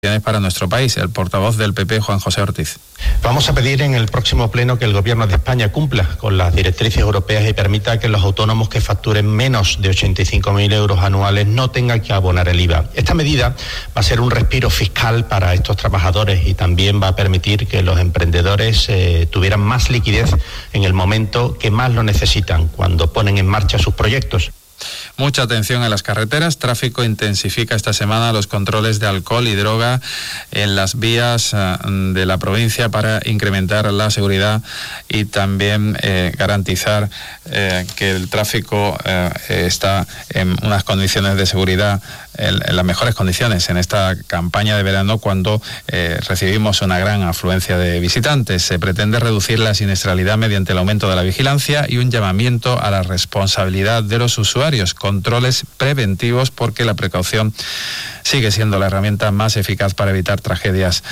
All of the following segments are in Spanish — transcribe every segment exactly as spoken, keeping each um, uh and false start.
para nuestro país. El portavoz del P P, Juan José Ortiz. Vamos a pedir en el próximo pleno que el Gobierno de España cumpla con las directrices europeas y permita que los autónomos que facturen menos de ochenta y cinco mil euros anuales no tengan que abonar el I V A. Esta medida va a ser un respiro fiscal para estos trabajadores y también va a permitir que los emprendedores eh, tuvieran más liquidez en el momento que más lo necesitan, cuando ponen en marcha sus proyectos. Mucha atención en las carreteras. Tráfico intensifica esta semana los controles de alcohol y droga en las vías de la provincia para incrementar la seguridad y también eh, garantizar eh, que el tráfico eh, está en unas condiciones de seguridad, en, en las mejores condiciones en esta campaña de verano, cuando eh, recibimos una gran afluencia de visitantes. Se pretende reducir la siniestralidad mediante el aumento de la vigilancia y un llamamiento a la responsabilidad de los usuarios. Controles preventivos, porque la precaución sigue siendo la herramienta más eficaz para evitar tragedias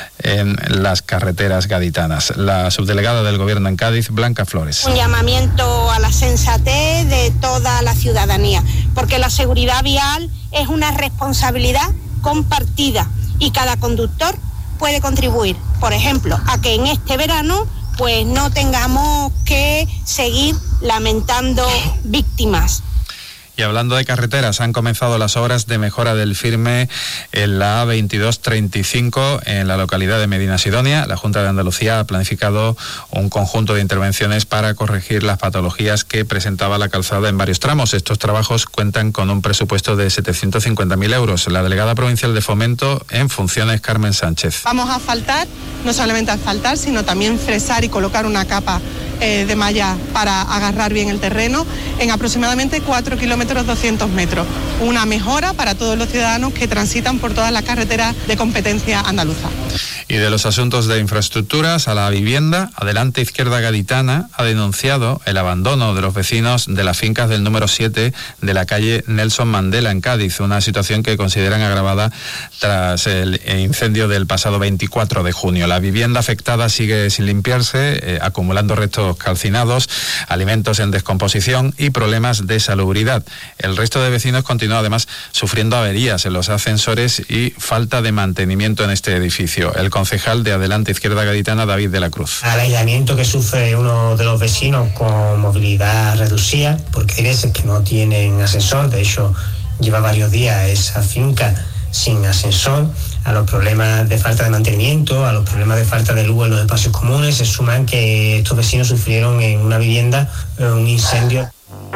en las carreteras gaditanas. La subdelegada del Gobierno en Cádiz, Blanca Flores. Un llamamiento a la sensatez de toda la ciudadanía, porque la seguridad vial es una responsabilidad compartida y cada conductor puede contribuir, por ejemplo, a que en este verano pues no tengamos que seguir lamentando víctimas. Y hablando de carreteras, han comenzado las obras de mejora del firme en la A veintidós treinta y cinco en la localidad de Medina Sidonia. La Junta de Andalucía ha planificado un conjunto de intervenciones para corregir las patologías que presentaba la calzada en varios tramos. Estos trabajos cuentan con un presupuesto de setecientos cincuenta mil euros. La delegada provincial de Fomento en funciones, Carmen Sánchez. Vamos a asfaltar, no solamente asfaltar, sino también fresar y colocar una capa eh, de malla para agarrar bien el terreno en aproximadamente cuatro kilómetros doscientos metros, una mejora para todos los ciudadanos que transitan por todas las carreteras de competencia andaluza. Y de los asuntos de infraestructuras a la vivienda, Adelante Izquierda Gaditana ha denunciado el abandono de los vecinos de las fincas del número siete de la calle Nelson Mandela en Cádiz, una situación que consideran agravada tras el incendio del pasado veinticuatro de junio. La vivienda afectada sigue sin limpiarse, eh, acumulando restos calcinados, alimentos en descomposición y problemas de salubridad. El resto de vecinos continúa además sufriendo averías en los ascensores y falta de mantenimiento en este edificio. El concejal de Adelante Izquierda Gaditana, David de la Cruz. Al aislamiento que sufre uno de los vecinos con movilidad reducida, porque hay veces que no tienen ascensor, de hecho lleva varios días esa finca sin ascensor, a los problemas de falta de mantenimiento, a los problemas de falta de luz en los espacios comunes, se suman que estos vecinos sufrieron en una vivienda un incendio.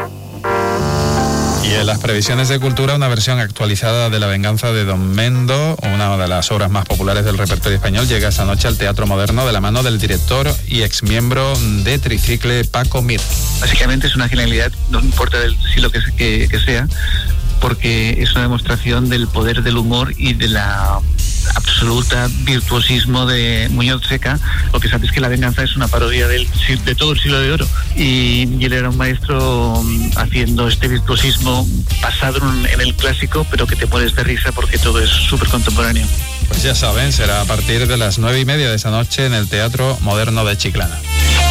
Y en las previsiones de cultura, una versión actualizada de La venganza de Don Mendo, una de las obras más populares del repertorio español, llega esta noche al Teatro Moderno de la mano del director y exmiembro de Tricicle, Paco Mir. Básicamente es una genialidad, no importa del siglo que, que, que sea, porque es una demostración del poder del humor y de la absoluta virtuosismo de Muñoz Seca. Lo que sabes es que La venganza es una parodia del, de todo el siglo de oro, y, y él era un maestro haciendo este virtuosismo basado en el clásico, pero que te mueres de risa porque todo es súper contemporáneo. Pues ya saben, será a partir de las nueve y media de esta noche en el Teatro Moderno de Chiclana.